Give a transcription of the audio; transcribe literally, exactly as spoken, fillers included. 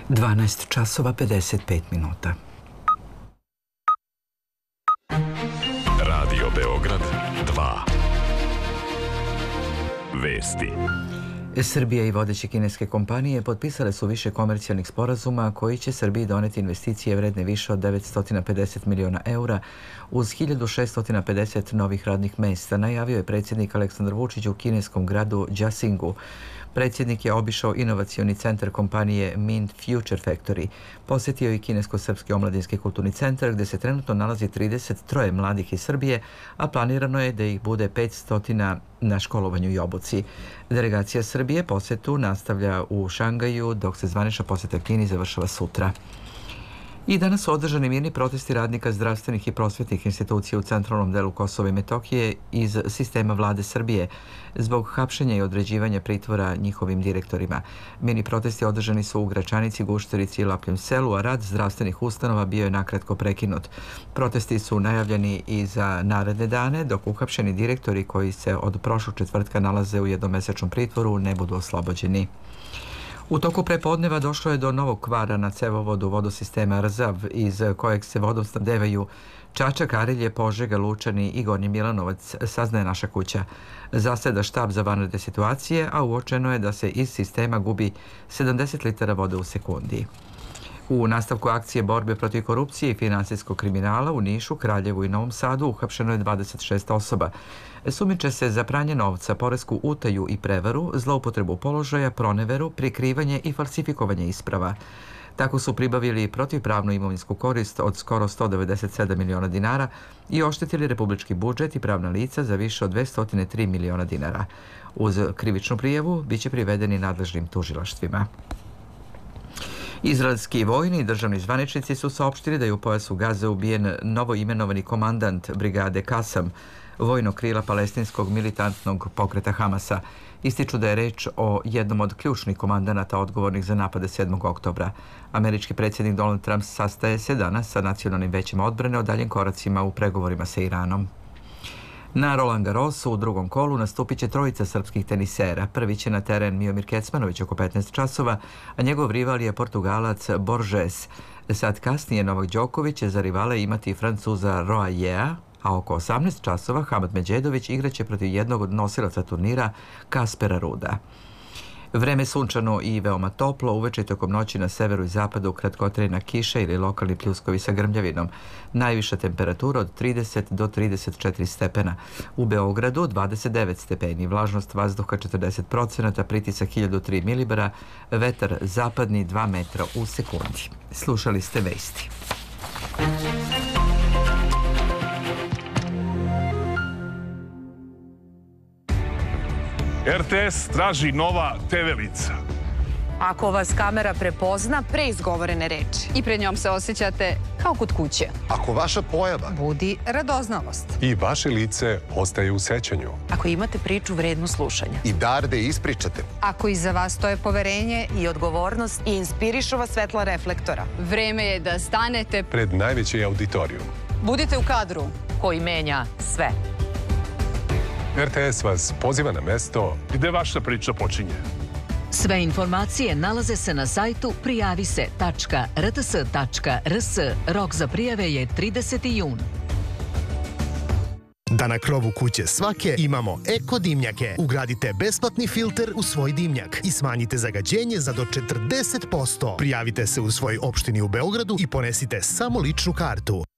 dvanaest časova pedeset pet minuta. Radio Beograd dva. Vesti. Srbija i vodeće kineske kompanije potpisale su više komercijalnih sporazuma koji će Srbiji doneti investicije vredne više od devetsto pedeset miliona eura uz hiljadu šeststo pedeset novih radnih mesta, najavio je predsjednik Aleksandar Vučić u kineskom gradu Jiaxingu. Predsjednik je obišao inovacioni centar kompanije Mint Future Factory. Posjetio i kinesko-srpski omladinski kulturni centar gdje se trenutno nalazi trideset tri mladih iz Srbije, a planirano je da ih bude petsto na školovanju i obuci. Delegacija Srbije posjetu nastavlja u Šangaju, dok se zvanična posjeta Kini završava sutra. I danas su održani mirni protesti radnika zdravstvenih i prosvjetnih institucija u centralnom delu Kosova i Metohije iz sistema vlade Srbije zbog hapšenja i određivanja pritvora njihovim direktorima. Mirni protesti održani su u Gračanici, Gušterici i Lapljem selu, a rad zdravstvenih ustanova bio je nakratko prekinut. Protesti su najavljeni i za naredne dane, dok uhapšeni direktori koji se od prošlog četvrtka nalaze u jednomesečnom pritvoru ne budu oslobođeni. U toku prepodneva došlo je do novog kvara na cevovodu vodosistema Rzav, iz kojeg se vodom snabdevaju Čačak, Arilje, Požega, Lučani i Gornji Milanovac, saznaje Naša kuća. Zaseda štab za vanredne situacije, a uočeno je da se iz sistema gubi sedamdeset litara vode u sekundi. U nastavku akcije borbe protiv korupcije i finansijskog kriminala u Nišu, Kraljevu i Novom Sadu uhapšeno je dvadeset šest osoba. Sumnjiče se za pranje novca, poresku utaju i prevaru, zloupotrebu položaja, proneveru, prikrivanje i falsifikovanje isprava. Tako su pribavili protivpravnu imovinsku korist od skoro sto devedeset sedam miliona dinara i oštetili republički budžet i pravna lica za više od dvesta tri miliona dinara. Uz krivičnu prijavu biće privedeni nadležnim tužilaštvima. Izraelski vojni i državni zvaničnici su saopštili da je u pojasu Gaze ubijen novoimenovani komandant brigade Kasam, vojnog krila palestinskog militantnog pokreta Hamasa. Ističu da je reč o jednom od ključnih komandanata odgovornih za napade sedmog oktobra. Američki predsjednik Donald Trump sastaje se danas sa Nacionalnim većem odbrane o daljim koracima u pregovorima sa Iranom. Na Roland Garrosu u drugom kolu nastupit će trojica srpskih tenisera. Prvi će na teren Miomir Kecmanović oko petnaest časova, a njegov rival je Portugalac Borges. Sad kasnije Novak Đoković će za rivale imati Francuza Roajea, a oko osamnaest časova Hamad Medžedović igraće protiv jednog od nosilaca turnira Kaspera Ruda. Vreme sunčano i veoma toplo, uveče i tokom noći na severu i zapadu kratkotrajna kiša ili lokalni pljuskovi sa grmljavinom. Najviša temperatura od trideset do trideset četiri stepena. U Beogradu dvadeset devet stepeni, vlažnost vazduha četrdeset procenata, pritisak hiljadu tri milibara, vetar zapadni dva metra u sekundi. Slušali ste vesti. R T S traži nova te ve lica. Ako vas kamera prepozna pre izgovorene reči i pred njom se osjećate kao kod kuće. Ako vaša pojava budi radoznalost i vaše lice ostaje u sećanju. Ako imate priču vrednu slušanja i dar da ispričate. Ako iza vas stoje poverenje i odgovornost i inspirišu vas svetla reflektora. Vreme je da stanete pred najveći auditorijum. Budite u kadru koji menja sve. R T S vas poziva na mesto gde vaša priča počinje. Sve informacije nalaze se na sajtu prijavise tačka r t s tačka r s. Rok za prijave je trideseti jun. Da na krovu kuće svake imamo eko dimnjake. Ugradite besplatni filter u svoj dimnjak i smanjite zagađenje za do četrdeset posto. Prijavite se u svojoj opštini u Beogradu i ponesite samo ličnu kartu.